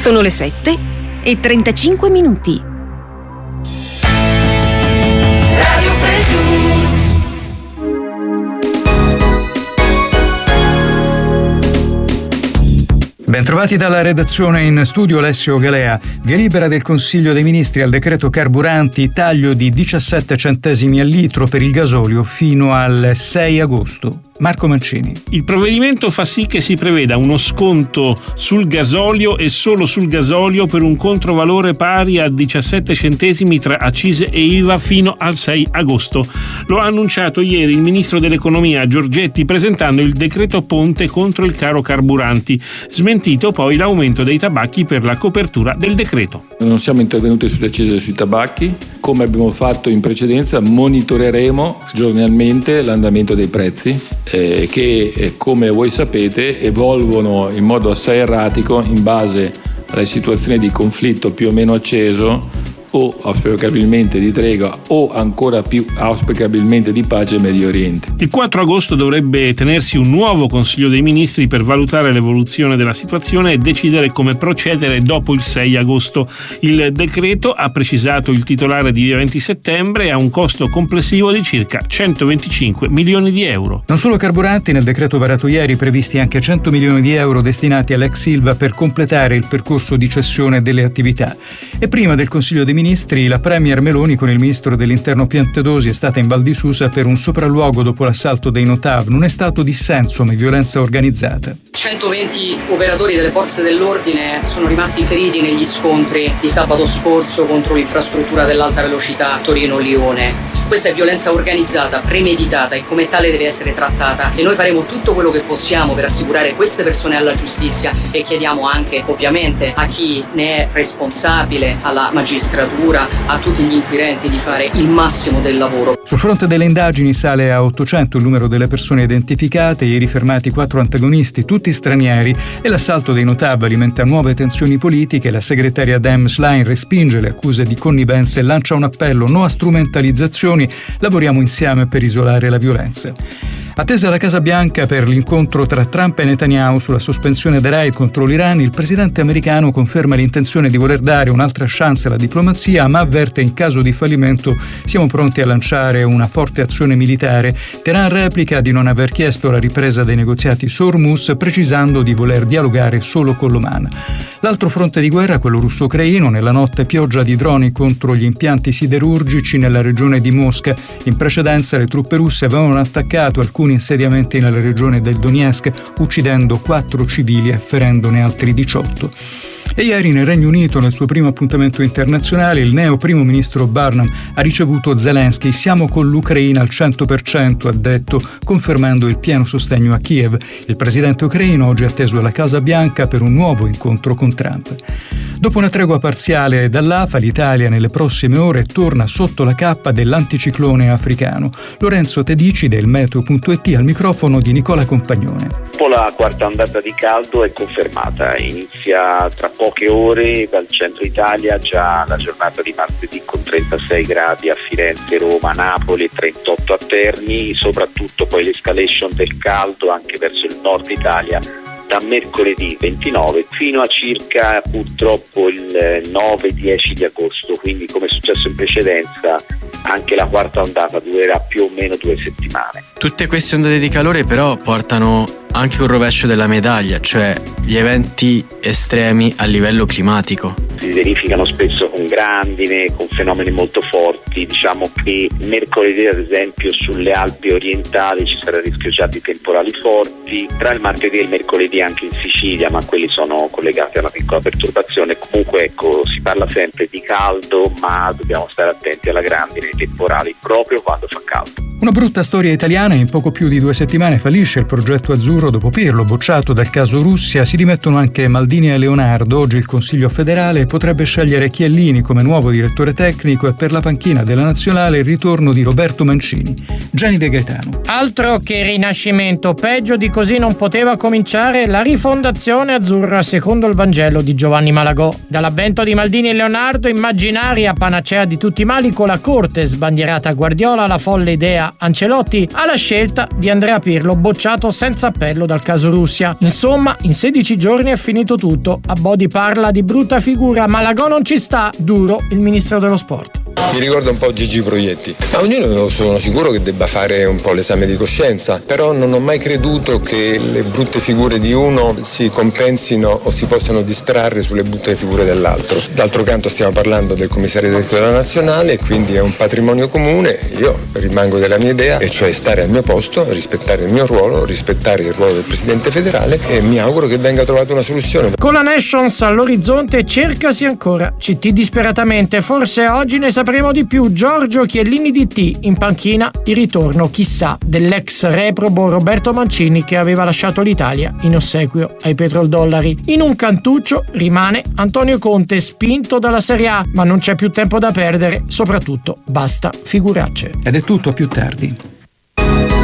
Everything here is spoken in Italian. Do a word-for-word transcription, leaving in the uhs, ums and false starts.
Sono le sette e trentacinque minuti. Radio Fresh. Bentrovati dalla redazione, in studio Alessio Galea. Via libera del Consiglio dei Ministri al decreto carburanti, taglio di diciassette centesimi al litro per il gasolio fino al sei agosto. Marco Mancini. Il provvedimento fa sì che si preveda uno sconto sul gasolio e solo sul gasolio per un controvalore pari a diciassette centesimi tra accise e I V A fino al sei agosto. Lo ha annunciato ieri il ministro dell'economia Giorgetti presentando il decreto ponte contro il caro carburanti, smentito poi l'aumento dei tabacchi per la copertura del decreto. Non siamo intervenuti sulle accise e sui tabacchi. Come abbiamo fatto in precedenza, monitoreremo giornalmente l'andamento dei prezzi eh, che, eh, come voi sapete, evolvono in modo assai erratico in base alle situazioni di conflitto più o meno acceso o auspicabilmente di tregua o ancora più auspicabilmente di pace in Medio Oriente. Il quattro agosto dovrebbe tenersi un nuovo Consiglio dei Ministri per valutare l'evoluzione della situazione e decidere come procedere dopo il sei agosto. Il decreto, ha precisato il titolare di Via venti settembre, ha un costo complessivo di circa centoventicinque milioni di euro. Non solo carburanti, nel decreto varato ieri previsti anche cento milioni di euro destinati all'ex Ilva per completare il percorso di cessione delle attività. E prima del Consiglio dei Ministri, la Premier Meloni con il ministro dell'Interno Piantedosi è stata in Val di Susa per un sopralluogo dopo l'assalto dei Notav, non è stato dissenso ma violenza organizzata. centoventi operatori delle forze dell'ordine sono rimasti feriti negli scontri di sabato scorso contro l'infrastruttura dell'alta velocità Torino-Lione. Questa è violenza organizzata, premeditata e come tale deve essere trattata e noi faremo tutto quello che possiamo per assicurare queste persone alla giustizia e chiediamo anche ovviamente a chi ne è responsabile, alla magistratura, a tutti gli inquirenti di fare il massimo del lavoro. Sul fronte delle indagini sale a ottocento il numero delle persone identificate, ieri fermati quattro antagonisti, tutti stranieri, e l'assalto dei Notav alimenta nuove tensioni politiche. La segretaria Dem Schlein respinge le accuse di connivenza e lancia un appello: no a strumentalizzazioni, lavoriamo insieme per isolare la violenza. Attesa la Casa Bianca per l'incontro tra Trump e Netanyahu sulla sospensione dei raid contro l'Iran, il presidente americano conferma l'intenzione di voler dare un'altra chance alla diplomazia, ma avverte in caso di fallimento siamo pronti a lanciare una forte azione militare. Teheran replica di non aver chiesto la ripresa dei negoziati su Hormuz, precisando di voler dialogare solo con l'Oman. L'altro fronte di guerra, quello russo-ucraino, nella notte pioggia di droni contro gli impianti siderurgici nella regione di Mosca. In precedenza le truppe russe avevano attaccato alcuni insediamenti nella regione del Donetsk, uccidendo quattro civili e ferendone altri diciotto. E ieri nel Regno Unito, nel suo primo appuntamento internazionale, il neo primo ministro Burnham ha ricevuto Zelensky. Siamo con l'Ucraina al cento per cento, ha detto, confermando il pieno sostegno a Kiev. Il presidente ucraino oggi è atteso alla Casa Bianca per un nuovo incontro con Trump. Dopo una tregua parziale dall'A F A, l'Italia nelle prossime ore torna sotto la cappa dell'anticiclone africano. Lorenzo Tedici del Meteo punto it al microfono di Nicola Compagnone. La quarta ondata di caldo è confermata, inizia tra poche ore dal centro Italia, già la giornata di martedì con trentasei gradi a Firenze, Roma, Napoli e trentotto a Terni, soprattutto poi l'escalation del caldo anche verso il nord Italia da mercoledì ventinove fino a circa purtroppo il nove dieci di agosto, quindi come è successo in precedenza anche la quarta ondata durerà più o meno due settimane. Tutte queste ondate di calore però portano anche un rovescio della medaglia, cioè gli eventi estremi a livello climatico. Si verificano spesso con grandine, con fenomeni molto forti. Diciamo che mercoledì ad esempio sulle Alpi orientali ci sarà il rischio già di temporali forti, tra il martedì e il mercoledì anche in Sicilia, ma quelli sono collegati a una piccola perturbazione. Comunque ecco, si parla sempre di caldo, ma dobbiamo stare attenti alla grandine e ai temporali proprio quando fa caldo. Una brutta storia italiana: in poco più di due settimane fallisce il progetto azzurro dopo Pirlo, bocciato dal caso Russia. Si dimettono anche Maldini e Leonardo. Oggi il Consiglio federale potrebbe scegliere Chiellini come nuovo direttore tecnico e per la panchina della nazionale il ritorno di Roberto Mancini. Gianni De Gaetano. Altro che rinascimento, peggio di così non poteva cominciare la rifondazione azzurra secondo il Vangelo di Giovanni Malagò. Dall'avvento di Maldini e Leonardo, immaginaria panacea di tutti i mali, con la corte sbandierata a Guardiola, la folle idea da Ancelotti alla scelta di Andrea Pirlo, bocciato senza appello dal caso Russia. Insomma, in sedici giorni è finito tutto. Abodi parla di brutta figura, Malagò non ci sta, duro il ministro dello sport. Mi ricorda un po' Gigi Proietti, ma ognuno sono sicuro che debba fare un po' l'esame di coscienza, però non ho mai creduto che le brutte figure di uno si compensino o si possano distrarre sulle brutte figure dell'altro. D'altro canto stiamo parlando del commissario della nazionale, quindi è un patrimonio comune. Io rimango della mia idea, e cioè stare al mio posto, rispettare il mio ruolo, rispettare il ruolo del presidente federale, e mi auguro che venga trovata una soluzione. Con la Nations all'orizzonte cercasi ancora C T disperatamente, forse oggi ne sapremo di più. Giorgio Chiellini D T in panchina, il ritorno chissà dell'ex reprobo Roberto Mancini che aveva lasciato l'Italia in ossequio ai petrodollari. In un cantuccio rimane Antonio Conte, spinto dalla Serie A, ma non c'è più tempo da perdere, soprattutto basta figuracce. Ed è tutto, a più tardi.